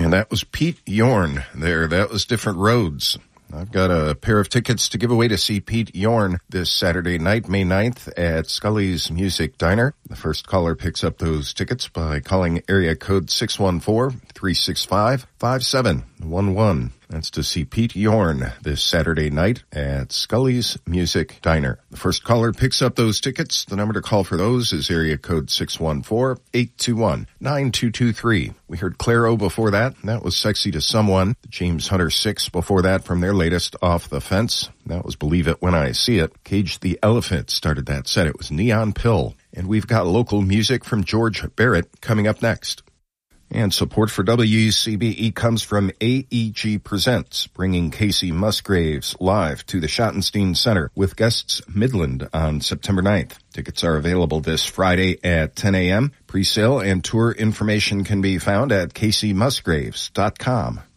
And that was Pete Yorn there. That was Different Roads. I've got a pair of tickets to give away to see Pete Yorn this Saturday night, May 9th at Scully's Music Diner. The first caller picks up those tickets by calling area code 614-365-5711. That's to see Pete Yorn this Saturday night at Scully's Music Diner. The first caller picks up those tickets. The number to call for those is area code 614-821-9223. We heard Clairo before that. That was Sexy to Someone. The James Hunter 6 before that from their latest Off the Fence. That was Believe It When I See It. Cage the Elephant started that set. It was Neon Pill. And we've got local music from George Barrett coming up next. And support for WCBE comes from AEG Presents, bringing Casey Musgraves live to the Schottenstein Center with guests Midland on September 9th. Tickets are available this Friday at 10 a.m. Presale and tour information can be found at caseymusgraves.com.